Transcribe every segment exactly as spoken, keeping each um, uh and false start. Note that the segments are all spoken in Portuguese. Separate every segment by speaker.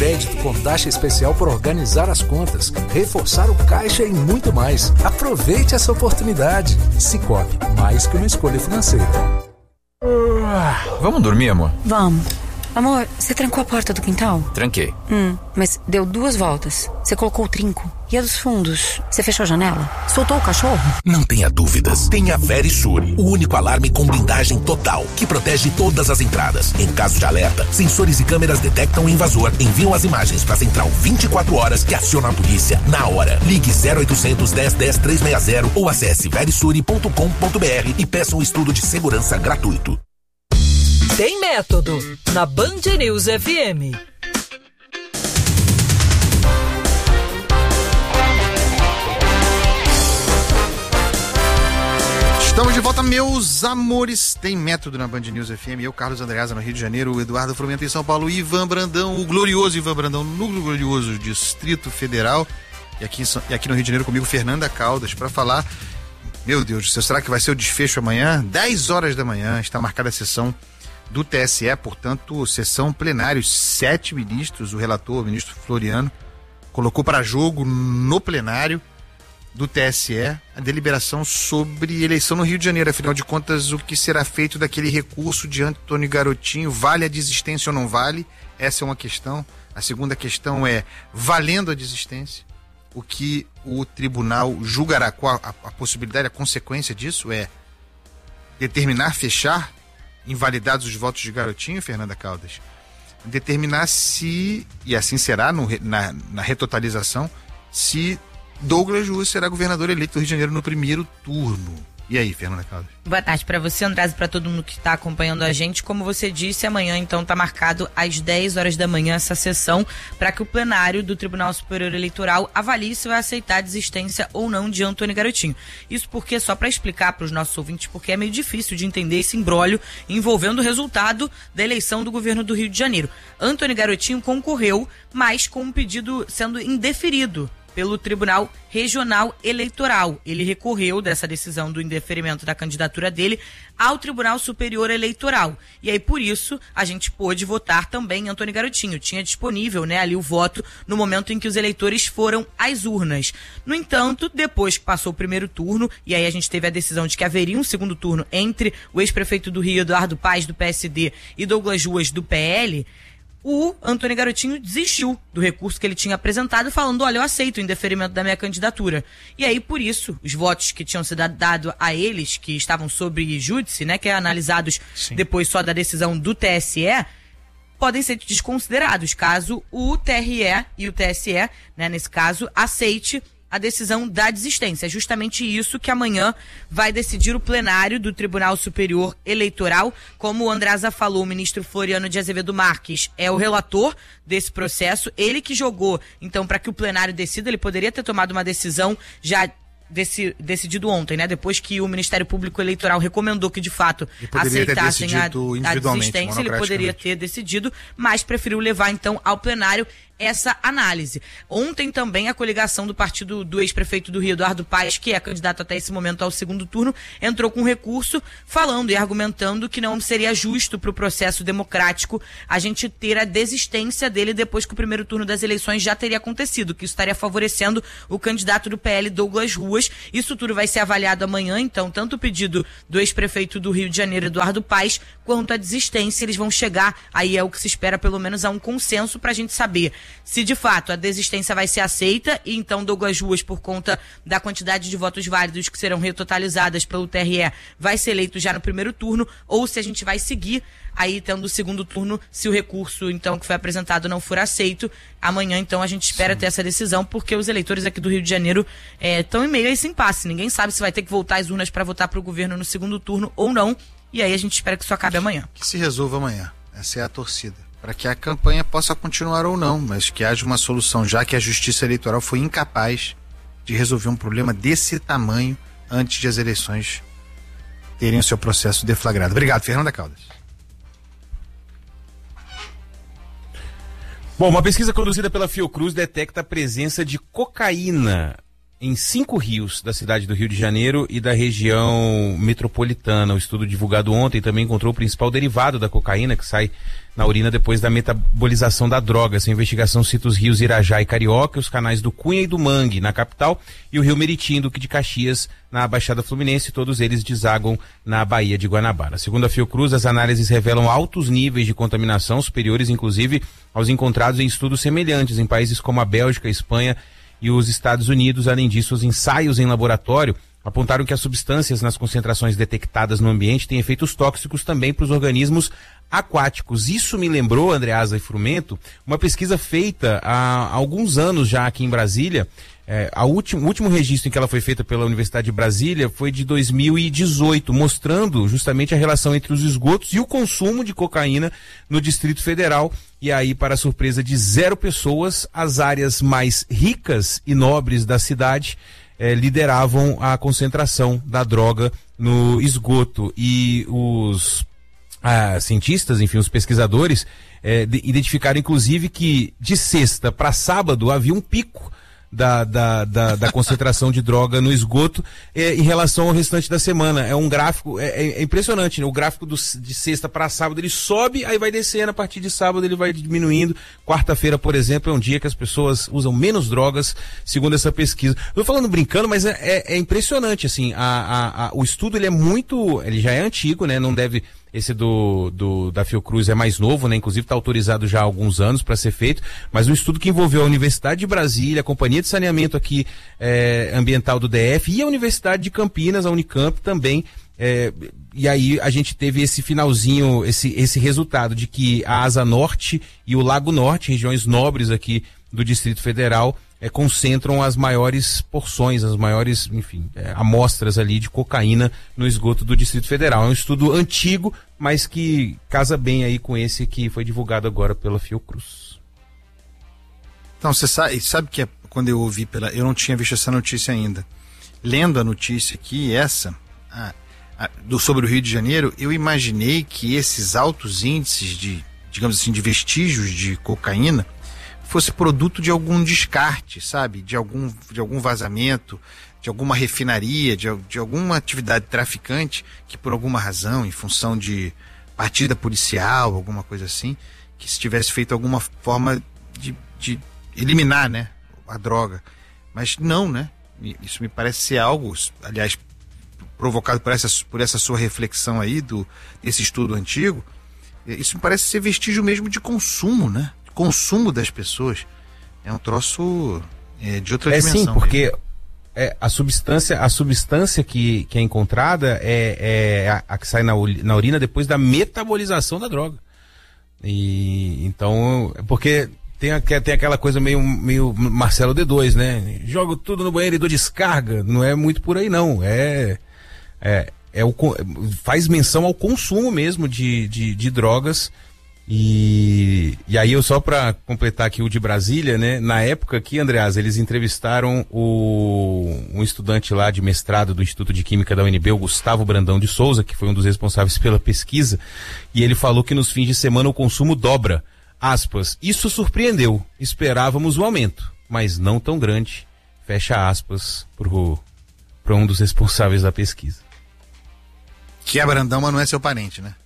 Speaker 1: crédito com taxa especial por organizar as contas, reforçar o caixa e muito mais. Aproveite essa oportunidade. Sicoob, mais que uma escolha financeira.
Speaker 2: Uh, vamos dormir, amor?
Speaker 3: Vamos. Amor, você trancou a porta do quintal?
Speaker 2: Tranquei.
Speaker 3: Hum, mas deu duas voltas. Você colocou o trinco. E a dos fundos? Você fechou a janela? Soltou o cachorro?
Speaker 4: Não tenha dúvidas. Tenha Verisure, o único alarme com blindagem total, que protege todas as entradas. Em caso de alerta, sensores e câmeras detectam o invasor, enviam as imagens para a central vinte e quatro horas que aciona a polícia na hora. Ligue zero oitocentos, dez, dez, trezentos e sessenta ou acesse verisure ponto com ponto br e peça um estudo de segurança gratuito.
Speaker 5: Tem método na Band News F M.
Speaker 6: Estamos de volta, meus amores. Tem método na Band News F M. Eu, Carlos Andreasa, no Rio de Janeiro, o Eduardo Frumento em São Paulo, Ivan Brandão, o glorioso Ivan Brandão, no glorioso Distrito Federal. E aqui, e aqui no Rio de Janeiro comigo, Fernanda Caldas, para falar. Meu Deus do céu, será que vai ser o desfecho amanhã? dez horas da manhã, está marcada a sessão do T S E, portanto, sessão plenária. Sete ministros, o relator, o ministro Floriano, colocou para jogo no plenário do T S E a deliberação sobre eleição no Rio de Janeiro. Afinal de contas, o que será feito daquele recurso de Antônio Garotinho? Vale a desistência ou não vale? Essa é uma questão. A segunda questão é, valendo a desistência, o que o tribunal julgará? Qual a, a possibilidade, a consequência disso é determinar, fechar, invalidados os votos de Garotinho, Fernanda Caldas, determinar se, e assim será no, na, na retotalização, se Douglas Ruas será governador eleito do Rio de Janeiro no primeiro turno. E aí, Fernanda Caldas?
Speaker 7: Boa tarde para você, Andrés, e para todo mundo que está acompanhando a gente. Como você disse, amanhã então está marcado às dez horas da manhã essa sessão para que o plenário do Tribunal Superior Eleitoral avalie se vai aceitar a desistência ou não de Antônio Garotinho. Isso porque, só para explicar para os nossos ouvintes, porque é meio difícil de entender esse imbróglio envolvendo o resultado da eleição do governo do Rio de Janeiro. Antônio Garotinho concorreu, mas com um pedido sendo indeferido pelo Tribunal Regional Eleitoral. Ele recorreu dessa decisão do indeferimento da candidatura dele ao Tribunal Superior Eleitoral. E aí, por isso, a gente pôde votar também em Antônio Garotinho. Tinha disponível, né, ali o voto no momento em que os eleitores foram às urnas. No entanto, depois que passou o primeiro turno, e aí a gente teve a decisão de que haveria um segundo turno entre o ex-prefeito do Rio, Eduardo Paes, do P S D, e Douglas Ruas, do P L, o Antônio Garotinho desistiu do recurso que ele tinha apresentado, falando, olha, eu aceito o indeferimento da minha candidatura. E aí, por isso, os votos que tinham sido dados a eles, que estavam sobre júdice, né, que é analisados Sim. depois só da decisão do T S E, podem ser desconsiderados, caso o T R E e o T S E, né, nesse caso, aceite a decisão da desistência. É justamente isso que amanhã vai decidir o plenário do Tribunal Superior Eleitoral. Como o Andreasa falou, o ministro Floriano de Azevedo Marques é o relator desse processo. Ele que jogou, então, para que o plenário decida. Ele poderia ter tomado uma decisão já Deci, decidido ontem, né? Depois que o Ministério Público Eleitoral recomendou que, de fato, aceitassem a, a desistência, ele poderia ter decidido, mas preferiu levar, então, ao plenário essa análise. Ontem também a coligação do partido do ex-prefeito do Rio, Eduardo Paes, que é candidato até esse momento ao segundo turno, entrou com recurso falando e argumentando que não seria justo para o processo democrático a gente ter a desistência dele depois que o primeiro turno das eleições já teria acontecido, que isso estaria favorecendo o candidato do P L, Douglas Ruas. Isso tudo vai ser avaliado amanhã, então, tanto o pedido do ex-prefeito do Rio de Janeiro, Eduardo Paes, quanto a desistência, eles vão chegar, aí é o que se espera, pelo menos, a um consenso para a gente saber se de fato a desistência vai ser aceita e então Douglas Ruas, por conta da quantidade de votos válidos que serão retotalizadas pelo T R E, vai ser eleito já no primeiro turno, ou se a gente vai seguir aí tendo o segundo turno, se o recurso então que foi apresentado não for aceito. Amanhã então a gente espera Sim. ter essa decisão, porque os eleitores aqui do Rio de Janeiro estão é, em meio a esse impasse. Ninguém sabe se vai ter que voltar às urnas para votar para o governo no segundo turno ou não, e aí a gente espera que isso acabe amanhã.
Speaker 6: Que se resolva amanhã. Essa é a torcida, para que a campanha possa continuar ou não, mas que haja uma solução, já que a Justiça Eleitoral foi incapaz de resolver um problema desse tamanho antes de as eleições terem o seu processo deflagrado. Obrigado, Fernanda Caldas.
Speaker 2: Bom, uma pesquisa conduzida pela Fiocruz detecta a presença de cocaína
Speaker 8: em cinco rios da cidade do Rio de Janeiro e da região metropolitana. O estudo divulgado ontem também encontrou o principal derivado da cocaína, que sai na urina depois da metabolização da droga. Essa investigação cita os rios Irajá e Carioca, os canais do Cunha e do Mangue, na capital, e o rio Meritim, Duque de Caxias, na Baixada Fluminense. Todos eles desaguam na Baía de Guanabara. Segundo a Fiocruz, as análises revelam altos níveis de contaminação, superiores inclusive aos encontrados em estudos semelhantes em países como a Bélgica, a Espanha e os Estados Unidos. Além disso, os ensaios em laboratório apontaram que as substâncias nas concentrações detectadas no ambiente têm efeitos tóxicos também para os organismos aquáticos. Isso me lembrou, Andreasa e Frumento, uma pesquisa feita há alguns anos já aqui em Brasília. É, a último, o último registro em que ela foi feita pela Universidade de Brasília foi de dois mil e dezoito, mostrando justamente a relação entre os esgotos e o consumo de cocaína no Distrito Federal. E aí, para a surpresa de zero pessoas, as áreas mais ricas e nobres da cidade eh, lideravam a concentração da droga no esgoto. E os ah, cientistas, enfim, os pesquisadores, eh, de, identificaram inclusive que de sexta para sábado havia um pico Da, da, da, da concentração de droga no esgoto é, em relação ao restante da semana. É um gráfico, é, é impressionante, né? O gráfico do, de sexta para sábado ele sobe, aí vai descendo, a partir de sábado ele vai diminuindo. Quarta-feira, por exemplo, é um dia que as pessoas usam menos drogas, segundo essa pesquisa. Estou falando brincando, mas é, é, é impressionante, assim, a, a, a, o estudo ele é muito, ele já é antigo, né? Não deve... Esse do, do, da Fiocruz é mais novo, né? Inclusive está autorizado já há alguns anos para ser feito, mas um estudo que envolveu a Universidade de Brasília, a Companhia de Saneamento aqui é, Ambiental do D F e a Universidade de Campinas, a Unicamp também. É, e aí a gente teve esse finalzinho, esse, esse resultado de que a Asa Norte e o Lago Norte, regiões nobres aqui do Distrito Federal, É, concentram as maiores porções, as maiores, enfim, é, amostras ali de cocaína no esgoto do Distrito Federal. É um estudo antigo, mas que casa bem aí com esse que foi divulgado agora pela Fiocruz.
Speaker 6: Então, você sabe, sabe que é, quando eu ouvi pela... Eu não tinha visto essa notícia ainda. Lendo a notícia aqui, essa, a, a, do, sobre o Rio de Janeiro, eu imaginei que esses altos índices de, digamos assim, de vestígios de cocaína fosse produto de algum descarte, sabe? De algum, de algum vazamento, de alguma refinaria, de, de alguma atividade traficante que por alguma razão, em função de partida policial, alguma coisa assim, que se tivesse feito alguma forma de, de eliminar, né, a droga. Mas não, né? Isso me parece ser algo, aliás, provocado por essa, por essa sua reflexão aí, do, desse estudo antigo, isso me parece ser vestígio mesmo de consumo, né? Consumo das pessoas. É um troço é, de outra
Speaker 8: é
Speaker 6: dimensão.
Speaker 8: Sim, porque é, a substância, a substância que, que é encontrada é, é a, a que sai na, na urina depois da metabolização da droga. E então, porque tem, a, tem aquela coisa meio, meio Marcelo D dois, né? Jogo tudo no banheiro e dou descarga. Não é muito por aí, não. É, é, é o, faz menção ao consumo mesmo de, de, de drogas. E, e aí eu só para completar aqui o de Brasília, né? Na época aqui, Andreas, eles entrevistaram o, um estudante lá de mestrado do Instituto de Química da U N B, o Gustavo Brandão de Souza, que foi um dos responsáveis pela pesquisa, e ele falou que nos fins de semana o consumo dobra. Aspas, isso surpreendeu, esperávamos o aumento, mas não tão grande. Fecha aspas para um dos responsáveis da pesquisa.
Speaker 6: Que é Brandão, mas não é seu parente, né?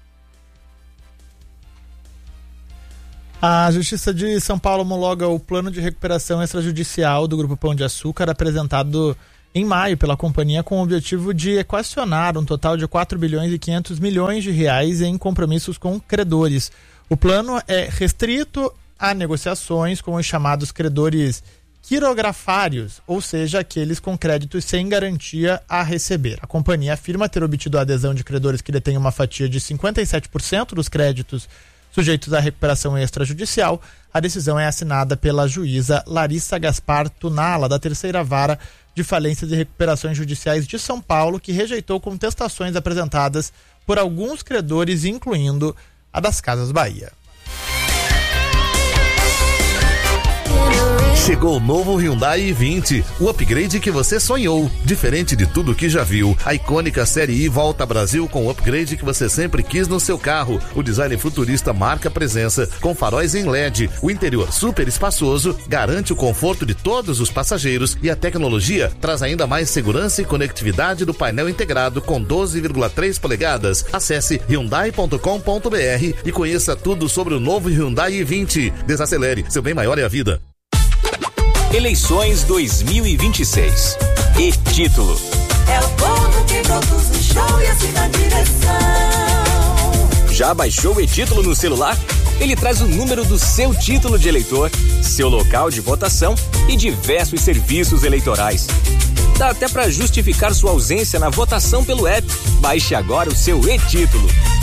Speaker 9: A Justiça de São Paulo homologa o plano de recuperação extrajudicial do Grupo Pão de Açúcar, apresentado em maio pela companhia, com o objetivo de equacionar um total de quatro bilhões e quinhentos milhões de reais em compromissos com credores. O plano é restrito a negociações com os chamados credores quirografários, ou seja, aqueles com créditos sem garantia a receber. A companhia afirma ter obtido a adesão de credores que detêm uma fatia de cinquenta e sete por cento dos créditos sujeitos à recuperação extrajudicial. A decisão é assinada pela juíza Larissa Gaspar Tunala, da Terceira Vara de Falências e Recuperações Judiciais de São Paulo, que rejeitou contestações apresentadas por alguns credores, incluindo a das Casas Bahia.
Speaker 10: Chegou o novo Hyundai i vinte, o upgrade que você sonhou. Diferente de tudo que já viu, a icônica Série I volta ao Brasil com o upgrade que você sempre quis no seu carro. O design futurista marca presença, com faróis em L E D. O interior super espaçoso garante o conforto de todos os passageiros e a tecnologia traz ainda mais segurança e conectividade do painel integrado com doze vírgula três polegadas. Acesse hyundai ponto com ponto br e conheça tudo sobre o novo Hyundai i vinte. Desacelere, seu bem maior é a vida.
Speaker 11: Eleições dois mil e vinte e seis. E título.
Speaker 12: É o povo que produz o show e assina a direção.
Speaker 11: Já baixou o e-título no celular? Ele traz o número do seu título de eleitor, seu local de votação e diversos serviços eleitorais. Dá até para justificar sua ausência na votação pelo app. Baixe agora o seu e-título.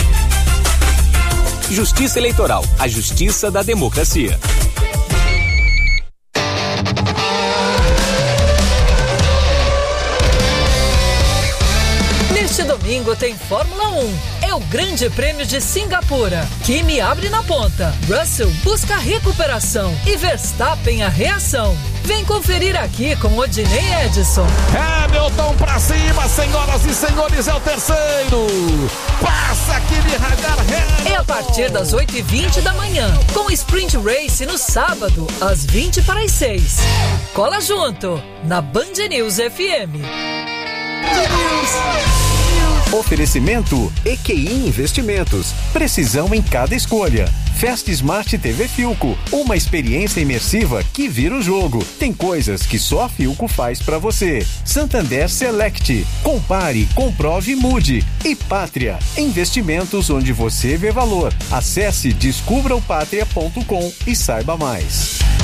Speaker 11: Justiça Eleitoral, a justiça da democracia.
Speaker 5: Neste domingo tem Fórmula um. É o Grande Prêmio de Singapura. Kimi abre na ponta. Russell busca recuperação. E Verstappen a reação. Vem conferir aqui com Odinei Edson.
Speaker 13: Hamilton pra cima, senhoras e senhores, é o terceiro. Passa Kimi Hamilton.
Speaker 5: É a partir das oito e vinte da manhã. Com Sprint Race no sábado, às vinte para as seis. Cola junto, na Band News F M.
Speaker 14: Oferecimento E Q I Investimentos. Precisão em cada escolha. Fast Smart T V Filco. Uma experiência imersiva que vira o jogo. Tem coisas que só a Filco faz pra você. Santander Select. Compare, comprove e mude. E Pátria. Investimentos onde você vê valor. Acesse descubra o pátria ponto com e saiba mais.